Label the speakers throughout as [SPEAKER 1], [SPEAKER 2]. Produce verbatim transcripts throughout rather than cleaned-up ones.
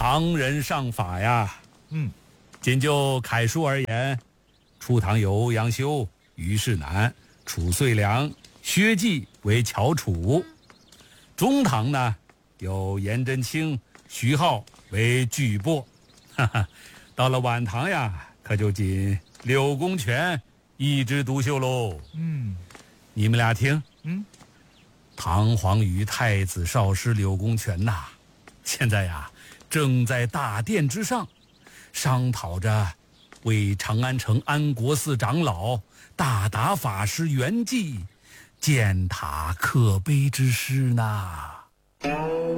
[SPEAKER 1] 唐人上法呀。
[SPEAKER 2] 嗯，
[SPEAKER 1] 仅就楷书而言，初唐有欧阳修、虞世南、褚遂良、薛稷为翘楚；中唐呢，有颜真卿、徐浩为巨擘。哈哈，到了晚唐呀，可就仅柳公权一枝独秀喽。
[SPEAKER 2] 嗯，
[SPEAKER 1] 你们俩听，
[SPEAKER 2] 嗯，
[SPEAKER 1] 唐皇宇太子少师柳公权呐，现在呀正在大殿之上商讨着为长安城安国寺长老大达法师圆寂建塔刻碑之事呢。
[SPEAKER 2] 哎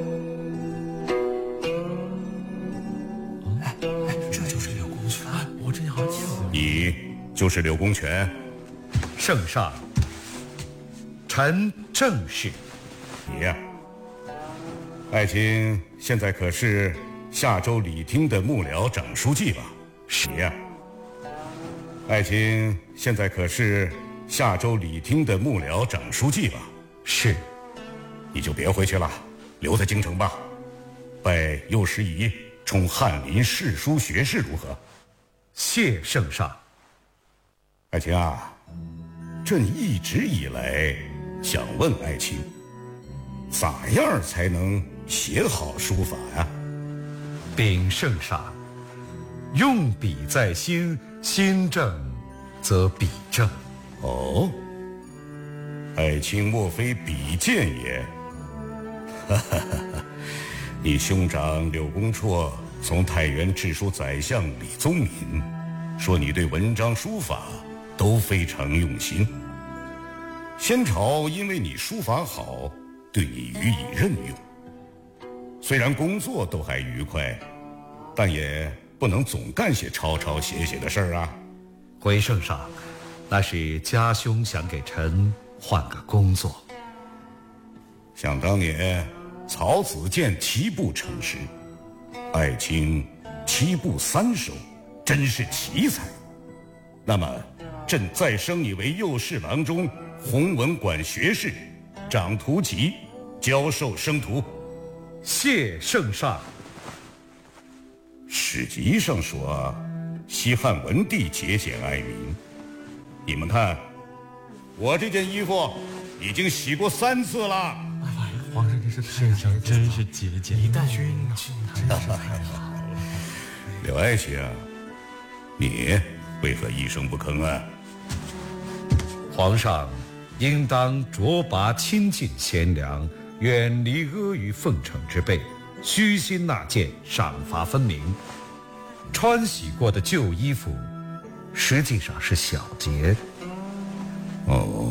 [SPEAKER 2] 哎，这就是柳公权，我之前好像见过。
[SPEAKER 3] 你就是柳公权？
[SPEAKER 4] 圣上，臣正是。
[SPEAKER 3] 你呀、爱卿现在可是夏州礼厅的幕僚长书记吧？
[SPEAKER 4] 是
[SPEAKER 3] 呀。爱卿现在可是夏州礼厅的幕僚长书记吧？
[SPEAKER 4] 是。
[SPEAKER 3] 你就别回去了，留在京城吧，拜右师仪充翰林侍书学士如何？
[SPEAKER 4] 谢圣上。
[SPEAKER 3] 爱卿啊，朕一直以来想问爱卿，咋样才能写好书法呀？
[SPEAKER 4] 禀圣上，用笔在心，心正则笔正。
[SPEAKER 3] 哦，爱卿莫非笔见也？哈哈哈！你兄长柳公绰从太原致书宰相李宗闵，说你对文章书法都非常用心。先朝因为你书法好，对你予以任用。虽然工作都还愉快，但也不能总干些抄抄写写的事儿啊。
[SPEAKER 4] 回圣上，那是家兄想给臣换个工作。
[SPEAKER 3] 想当年曹子建七步成诗，爱卿七步三首，真是奇才。那么朕再升你为右侍郎中、弘文馆学士，掌徒籍，教授生徒。
[SPEAKER 4] 谢圣上。
[SPEAKER 3] 史籍上说，西汉文帝节俭爱民。你们看，我这件衣服已经洗过三次了。
[SPEAKER 2] 哎，皇上真是圣上真是节俭，一代君真是太好了。
[SPEAKER 3] 柳爱卿啊，你为何一声不吭啊？
[SPEAKER 4] 皇上应当卓拔亲近贤良，远离阿谀奉承之辈，虚心纳谏，赏罚分明。穿洗过的旧衣服实际上是小节。
[SPEAKER 3] 哦、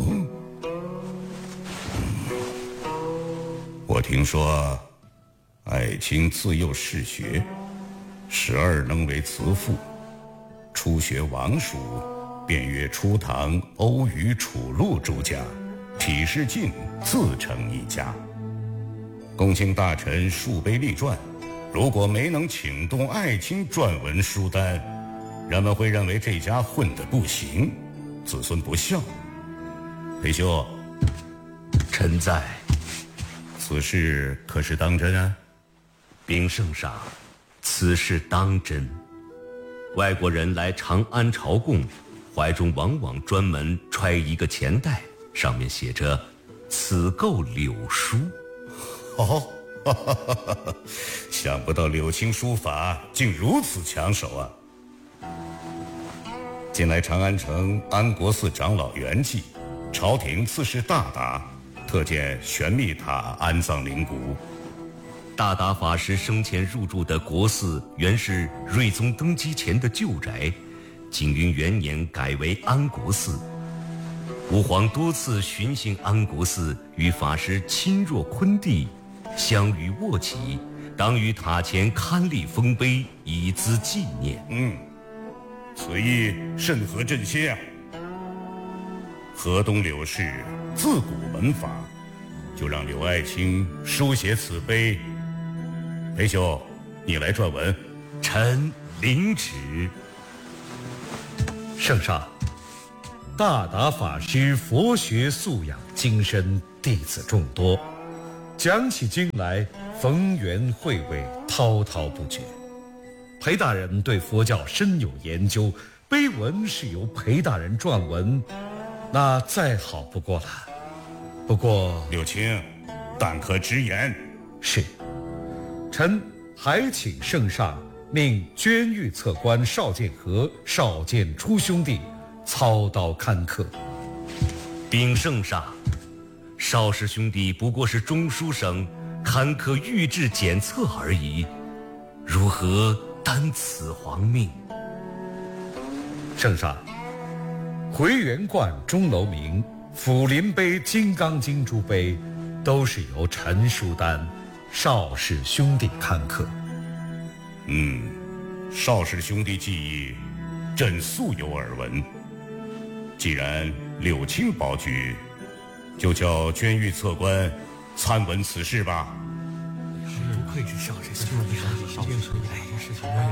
[SPEAKER 3] 嗯，我听说爱卿自幼嗜学，十二能为词赋，初学王书，便阅初唐欧虞楚陆诸家，匹世镜，自成一家。公卿大臣数碑立传，如果没能请动爱卿撰文书单，人们会认为这家混得不行，子孙不孝。裴兄，
[SPEAKER 5] 臣在。
[SPEAKER 3] 此事可是当真啊？
[SPEAKER 5] 禀圣上，此事当真。外国人来长安朝贡，怀中往往专门揣一个钱袋，上面写着“此购柳书”。
[SPEAKER 3] 哦，哈哈哈哈，想不到柳青书法竟如此抢手啊！近来长安城安国寺长老圆寂，朝廷赐谥大达，特建玄秘塔安葬灵骨。
[SPEAKER 5] 大达法师生前入住的国寺原是睿宗登基前的旧宅，景云元年改为安国寺。吾皇多次巡行安国寺，与法师亲若昆弟，相与握起，当于塔前龛立丰碑，以资纪念。
[SPEAKER 3] 嗯，此意甚合朕心啊！河东柳氏自古文法，就让柳爱卿书写此碑。裴兄，你来撰文。
[SPEAKER 5] 臣领旨。
[SPEAKER 4] 圣上，大达法师佛学素养精深，弟子众多， 讲起经来，逢源会味，滔滔不绝。裴大人对佛教深有研究，碑文是由裴大人撰文，那再好不过了。不过
[SPEAKER 3] 柳青，但可直言。
[SPEAKER 4] 是，臣还请圣上命捐狱测官邵建和、邵建初兄弟操刀看课。
[SPEAKER 5] 禀圣上，邵氏兄弟不过是中书省坎坷御制检测而已，如何担此皇命？
[SPEAKER 4] 圣上，回元观钟楼铭、抚林碑、金刚经诸碑，都是由陈书丹、邵氏兄弟看课。
[SPEAKER 3] 嗯，邵氏兄弟技艺，朕素有耳闻。既然柳青保举，就叫捐狱测官参闻此事吧。
[SPEAKER 2] 不愧是邵氏兄弟，少年时代的事情。